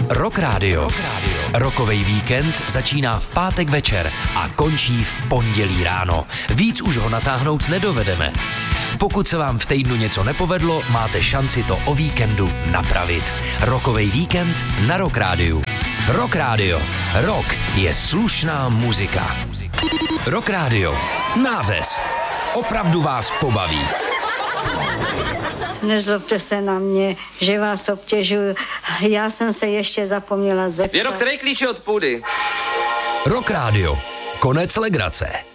Rock Radio. Rockovej víkend začíná v pátek večer a končí v pondělí ráno. Víc už ho natáhnout nedovedeme. Pokud se vám v týdnu něco nepovedlo, máte šanci to o víkendu napravit. Rockovej víkend na Rock Radio. Rock Radio. Rock je slušná muzika. Rock Radio. Nářez. Opravdu vás pobaví. Nezlobte se na mě, že vás obtěžuju. Já jsem se ještě zapomněla zeptat. Věro, který klíč je od půdy? Rock Radio. Konec legrace.